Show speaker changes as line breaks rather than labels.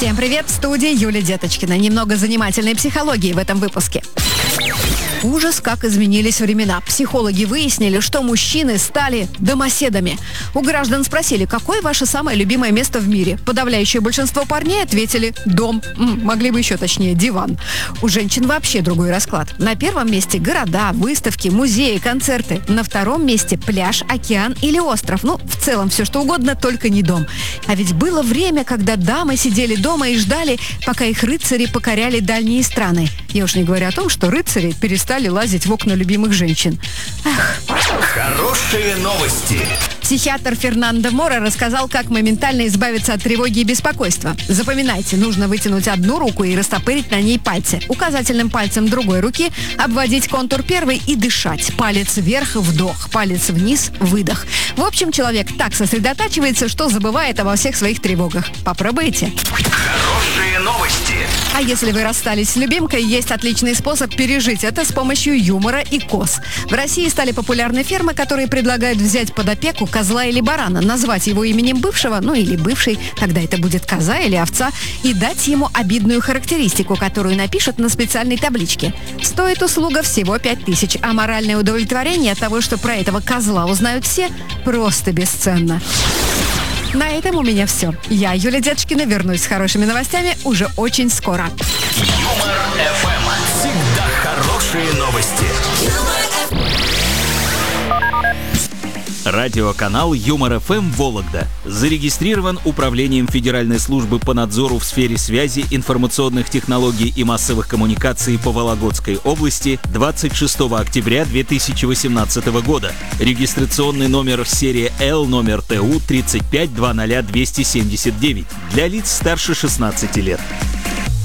Всем привет, в студии Юлия Деточкина. Немного занимательной психологии в этом выпуске. Ужас, как изменились времена. Психологи выяснили, что мужчины стали домоседами. У граждан спросили, какое ваше самое любимое место в мире? Подавляющее большинство парней ответили «дом». Могли бы еще точнее «диван». У женщин вообще другой расклад. На первом месте города, выставки, музеи, концерты. На втором месте пляж, океан или остров. В целом все что угодно, только не дом. А ведь было время, когда дамы сидели дома и ждали, пока их рыцари покоряли дальние страны. Я уж не говорю о том, что рыцари перестали лазить в окна любимых женщин.
Хорошие новости.
Психиатр Фернандо Мора рассказал, как моментально избавиться от тревоги и беспокойства. Запоминайте, нужно вытянуть одну руку и растопырить на ней пальцы. Указательным пальцем другой руки обводить контур первой и дышать. Палец вверх – вдох, палец вниз – выдох. В общем, человек так сосредотачивается, что забывает обо всех своих тревогах. Попробуйте.
Хорошие новости.
А если вы расстались с любимкой, есть отличный способ пережить это с помощью юмора и коз. В России стали популярны фермы, которые предлагают взять под опеку козла или барана, назвать его именем бывшего, или бывшей, тогда это будет коза или овца, и дать ему обидную характеристику, которую напишут на специальной табличке. Стоит услуга всего 5000, а моральное удовлетворение от того, что про этого козла узнают все, просто бесценно. На этом у меня все. Я, Юлия Деточкина, вернусь с хорошими новостями уже очень скоро.
Юмор ФМ. Всегда хорошие новости.
Радиоканал Юмор ФМ Вологда зарегистрирован Управлением Федеральной службы по надзору в сфере связи, информационных технологий и массовых коммуникаций по Вологодской области 26 октября 2018 года. Регистрационный номер серии L номер ТУ 3520279 для лиц старше 16 лет.